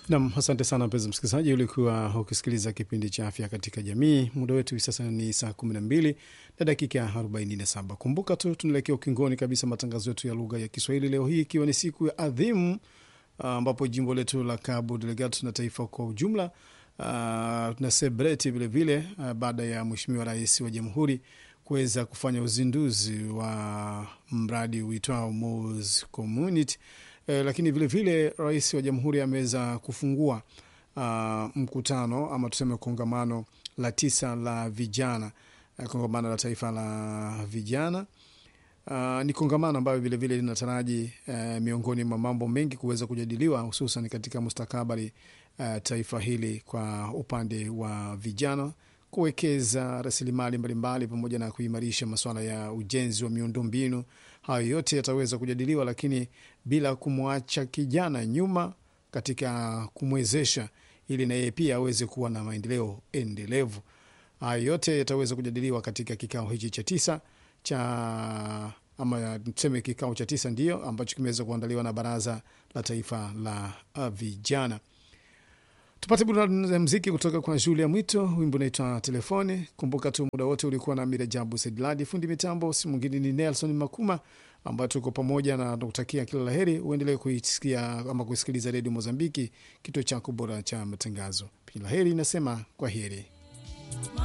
Naam, asante sana mpenzi msikilizaji, ulikuwa ukisikiliza kipindi cha afya katika jamii. Muda wetu sasa ni saa 12 na dakika 47. Kumbuka tu tunaelekea ukingoni kabisa matangazo yetu ya lugha ya Kiswahili leo hii ikiwa ni siku ya adhimu ambapo jimbo letu la Cabo Delgado na taifa kwa ujumla tuna celebrate vile vile baada ya Mheshimiwa Rais wa Jamhuri kuweza kufanya uzinduzi wa mradi uitwao Moz Community. Lakini vile vile Rais wa Jamhuri ameweza kufungua mkutano ama tuseme kongamano la 9 la vijana, kongamano la taifa la vijana. Ni kongamano ambayo vile vile linataraji miongoni mwa mambo mengi kuweza kujadiliwa hususan katika mustakabali taifa hili kwa upande wa vijana, kuwekeza rasilimali mbalimbali pamoja na kuimarisha masuala ya ujenzi wa miundombinu. Hayo yote yataweza kujadiliwa, lakini bila kumwacha kijana nyuma katika kumwezesha ili na yeye pia aweze kuwa na maendeleo endelevu. Hayo yote yataweza kujadiliwa katika kikao hichi cha 9 ama tuseme kikao cha 9 ndio ambacho kimeweza kuandaliwa na Baraza la Taifa la Vijana. Tupate burudani ya muziki kutoka kwa Julia Mwito, wimbo unaitwa Telefoni. Kumbuka tu muda wote ulikuwa na Mirajabu Sedladi, fundi mitambo si mwingine ni Nelson Makuma, ambayo tuko pamoja na kutakia kila laheri. Uendelee kuisikia ama kusikiliza Radio Mozambiki, kituo chako bora cha matangazo. Kila laheri, nasema kwa heri.